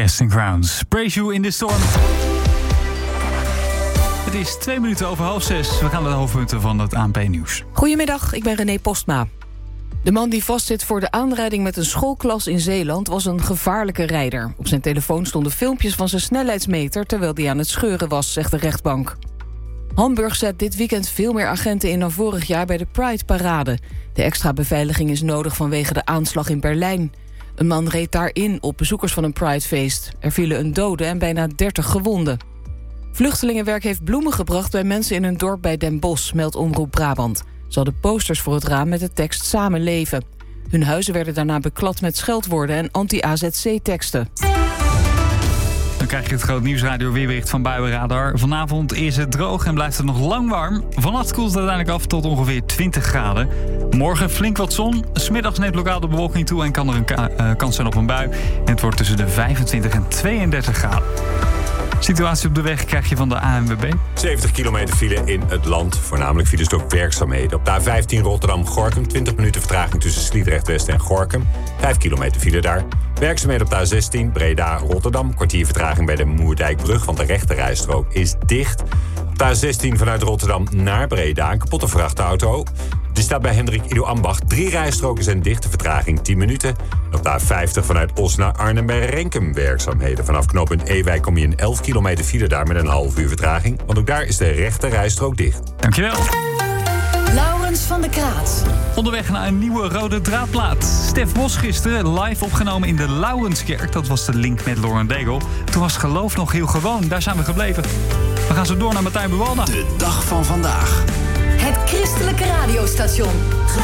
Casting Crowns. Praise You in the Storm. Het is 2 minuten over 5:30. We gaan naar de hoofdpunten van het ANP-nieuws. Goedemiddag, ik ben René Postma. De man die vastzit voor de aanrijding met een schoolklas in Zeeland was een gevaarlijke rijder. Op zijn telefoon stonden filmpjes van zijn snelheidsmeter terwijl hij aan het scheuren was, zegt de rechtbank. Hamburg zet dit weekend veel meer agenten in dan vorig jaar bij de Pride-parade. De extra beveiliging is nodig vanwege de aanslag in Berlijn. Een man reed daarin op bezoekers van een Pridefeest. Er vielen een dode en bijna 30 gewonden. Vluchtelingenwerk heeft bloemen gebracht bij mensen in een dorp bij Den Bosch, meldt Omroep Brabant. Ze hadden posters voor het raam met de tekst Samenleven. Hun huizen werden daarna beklad met scheldwoorden en anti-AZC-teksten. Dan krijg je het groot nieuwsradio weerbericht van Buienradar. Vanavond is het droog en blijft het nog lang warm. Vannacht koelt het uiteindelijk af tot ongeveer 20 graden. Morgen flink wat zon. 's Middags neemt lokaal de bewolking toe en kan er een kans zijn op een bui. En het wordt tussen de 25 en 32 graden. Situatie op de weg krijg je van de ANWB. 70 kilometer file in het land. Voornamelijk files door werkzaamheden. Op de A15 Rotterdam-Gorkum. 20 minuten vertraging tussen Sliedrecht-West en Gorkum. 5 kilometer file daar. Werkzaamheden op de A16 Breda-Rotterdam. Kwartier vertraging bij de Moerdijkbrug, want de rechterrijstrook is dicht. Op de A16 vanuit Rotterdam naar Breda. Een kapotte vrachtauto. Die staat bij Hendrik Ido Ambacht. 3 rijstroken zijn dicht, de vertraging 10 minuten. En op de A50 vanuit Os naar Arnhem bij Renkum werkzaamheden. Vanaf knooppunt Ewijk kom je in 11 kilometer file daar met een half uur vertraging. Want ook daar is de rechter rijstrook dicht. Dankjewel. Laurens van der Kraat. Onderweg naar een nieuwe rode draadplaat. Stef Bos gisteren live opgenomen in de Laurenskerk. Dat was de link met Lauren Daigle. Toen was geloof nog heel gewoon. Daar zijn we gebleven. We gaan zo door naar Martijn Buwalda. De dag van vandaag. Het christelijke radiostation.